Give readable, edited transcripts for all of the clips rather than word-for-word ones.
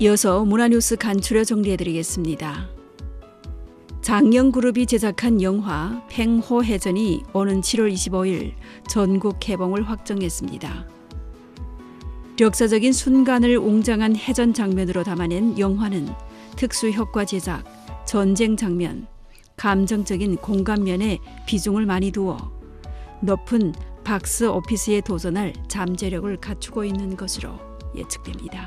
이어서 문화뉴스 간추려 정리해드리겠습니다. 장영그룹이 제작한 영화 팽호해전이 오는 7월 25일 전국 개봉을 확정했습니다. 역사적인 순간을 웅장한 해전 장면으로 담아낸 영화는 특수효과 제작, 전쟁 장면, 감정적인 공감면에 비중을 많이 두어 높은 박스 오피스에 도전할 잠재력을 갖추고 있는 것으로 예측됩니다.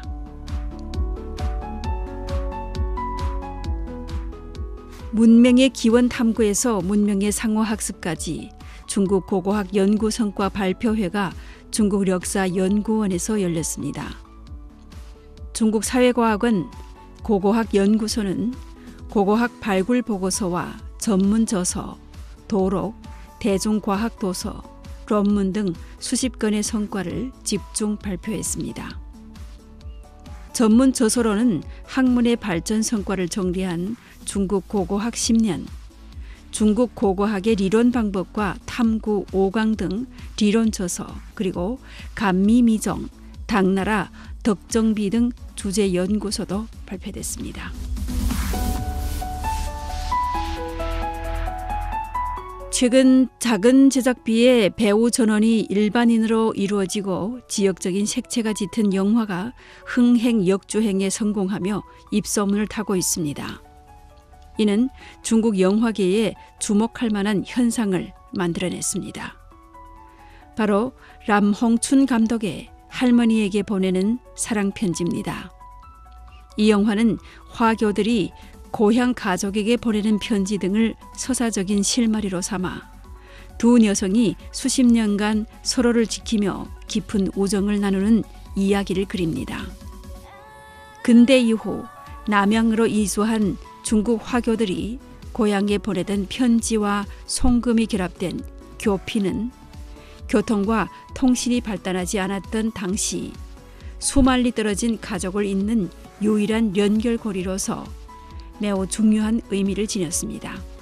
문명의 기원 탐구에서 문명의 상호 학습까지 중국 고고학 연구 성과 발표회가 중국 역사연구원에서 열렸습니다. 중국 사회과학원 고고학 연구소는 고고학 발굴 보고서와 전문 저서, 도록, 대중과학 도서,論文등 수십 건의 성과를 집중 발표했습니다. 전문 저서로는 학문의 발전 성과를 정리한 중국 고고학 10년, 중국 고고학의 리론 방법과 탐구 5강 등 리론 저서, 그리고 감미미정, 당나라, 덕정비 등 주제 연구서도 발표됐습니다. 최근 작은 제작비의 배우 전원이 일반인으로 이루어지고 지역적인 색채가 짙은 영화가 흥행 역주행에 성공하며 입소문을 타고 있습니다. 이는 중국 영화계에 주목할 만한 현상을 만들어냈습니다. 바로 람홍춘 감독의 할머니에게 보내는 사랑 편지입니다. 이 영화는 화교들이 고향 가족에게 보내는 편지 등을 서사적인 실마리로 삼아 두 여성이 수십 년간 서로를 지키며 깊은 우정을 나누는 이야기를 그립니다. 근대 이후 남양으로 이주한 중국 화교들이 고향에 보내던 편지와 송금이 결합된 교피는 교통과 통신이 발달하지 않았던 당시 수만리 떨어진 가족을 잇는 유일한 연결고리로서 매우 중요한 의미를 지녔습니다.